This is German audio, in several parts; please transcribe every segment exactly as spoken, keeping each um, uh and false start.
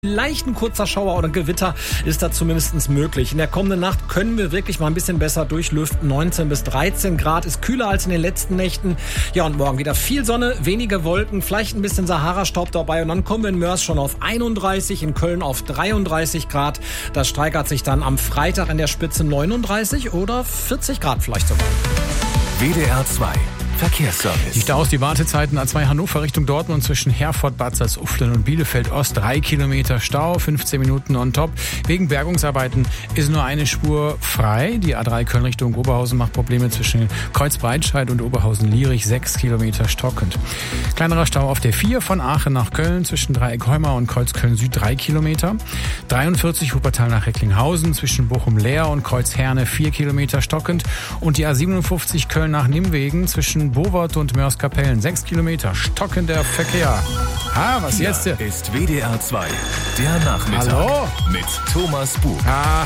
Vielleicht ein kurzer Schauer oder Gewitter ist da zumindest möglich. In der kommenden Nacht können wir wirklich mal ein bisschen besser durchlüften. neunzehn bis dreizehn Grad ist kühler als in den letzten Nächten. Ja, und morgen wieder viel Sonne, wenige Wolken, vielleicht ein bisschen Sahara-Staub dabei. Und dann kommen wir in Mörs schon auf einunddreißig, in Köln auf dreiunddreißig Grad. Das steigert sich dann am Freitag in der Spitze neununddreißig oder vierzig Grad vielleicht sogar. W D R zwei Verkehrsservice. Die Staus, die Wartezeiten A zwei Hannover Richtung Dortmund zwischen Herford, Bad Salzuflen und Bielefeld Ost. Drei Kilometer Stau, fünfzehn Minuten on top. Wegen Bergungsarbeiten ist nur eine Spur frei. Die A drei Köln Richtung Oberhausen macht Probleme zwischen Kreuzbreitscheid und Oberhausen-Lierich. Sechs Kilometer stockend. Kleinerer Stau auf der vier von Aachen nach Köln zwischen Dreieck-Heumar und Kreuzköln Süd. Drei Kilometer. dreiundvierzig Wuppertal nach Recklinghausen zwischen Bochum-Leer und Kreuzherne. Vier Kilometer stockend. Und die A siebenundfünfzig Köln nach Nimwegen zwischen Bovert und Mörs-Kapellen. Sechs Kilometer stockender Verkehr. Ah, was Hier jetzt? ist W D R zwei, der Nachmittag. Hallo? Mit Thomas Buch. Ah.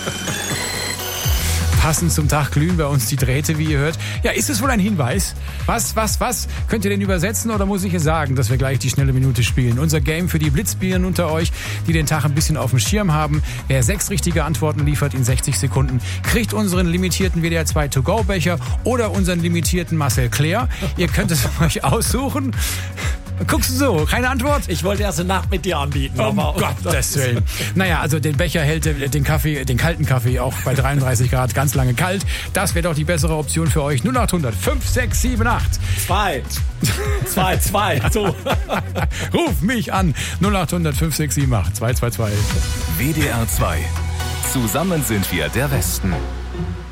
Passend zum Tag glühen bei uns die Drähte, wie ihr hört. Ja, ist es wohl ein Hinweis? Was, was, was? Könnt ihr den übersetzen oder muss ich es sagen, dass wir gleich die schnelle Minute spielen? Unser Game für die Blitzbirnen unter euch, die den Tag ein bisschen auf dem Schirm haben. Wer sechs richtige Antworten liefert in sechzig Sekunden, kriegt unseren limitierten W D R zwei To-Go-Becher oder unseren limitierten Marcel Claire. Ihr könnt es euch aussuchen. Guckst du so? Keine Antwort? Ich wollte erst eine Nacht mit dir anbieten. Um Gottes Willen. Naja, also den Becher hält den Kaffee, den kalten Kaffee auch bei dreiunddreißig Grad ganz lange kalt. Das wäre doch die bessere Option für euch. null achthundert fünf sechs sieben acht. Zwei. Zwei, zwei. So. Ruf mich an. null achthundert fünf sechs sieben acht. zwei zwei zwei. W D R zwei. Zusammen sind wir der Westen.